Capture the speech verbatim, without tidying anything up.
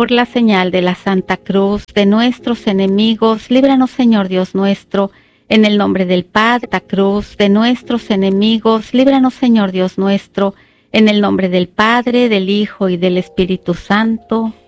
Por la señal de la Santa Cruz de nuestros enemigos, líbranos, Señor Dios nuestro, en el nombre del Padre, la cruz de nuestros enemigos, líbranos, Señor Dios nuestro, en el nombre del Padre, del Hijo y del Espíritu Santo.